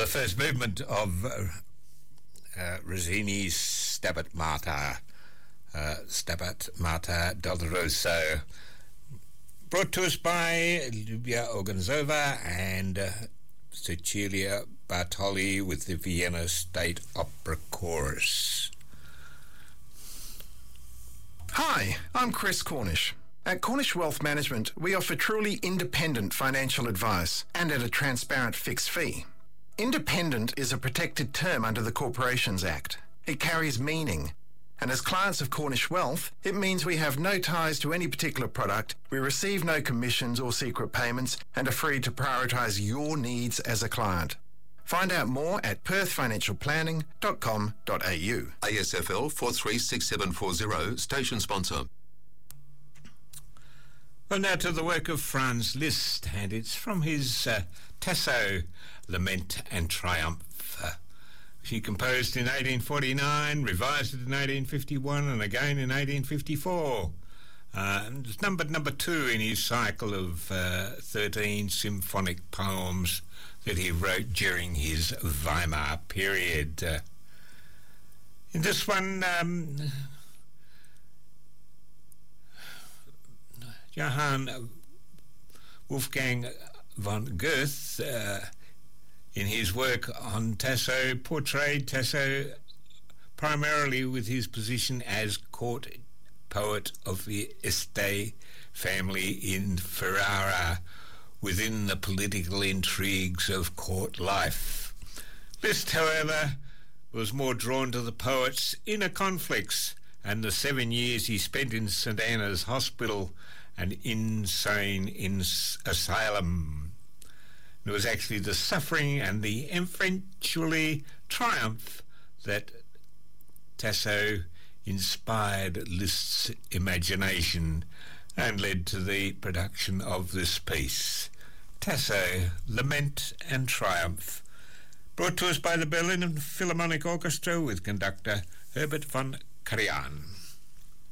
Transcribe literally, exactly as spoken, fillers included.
the first movement of uh, uh, Rossini's Stabat Mater, uh, Stabat Mater Doloroso, brought to us by Lyubia Oganzova and uh, Cecilia Bartoli with the Vienna State Opera Chorus. Hi, I'm Chris Cornish. At Cornish Wealth Management, we offer truly independent financial advice and at a transparent fixed fee. Independent is a protected term under the Corporations Act. It carries meaning. And as clients of Cornish Wealth, it means we have no ties to any particular product, we receive no commissions or secret payments, and are free to prioritise your needs as a client. Find out more at perth financial planning dot com dot a u. A S F L four three six seven four zero, station sponsor. Well, now to the work of Franz Liszt, and it's from his uh, Tasso, Lament and Triumph, uh, which he composed in eighteen forty-nine, revised it in eighteen fifty-one, and again in eighteen fifty-four. Uh, and it's numbered number two in his cycle of uh, thirteen symphonic poems that he wrote during his Weimar period. Uh, in this one, um, Johann Wolfgang von Goethe, uh, in his work on Tasso, portrayed Tasso primarily with his position as court poet of the Este family in Ferrara within the political intrigues of court life. Liszt, however, was more drawn to the poet's inner conflicts and the seven years he spent in Saint Anna's Hospital, an insane ins- asylum. It was actually the suffering and the eventually triumph that Tasso inspired Liszt's imagination and led to the production of this piece. Tasso, Lament and Triumph, brought to us by the Berlin Philharmonic Orchestra with conductor Herbert von Karajan.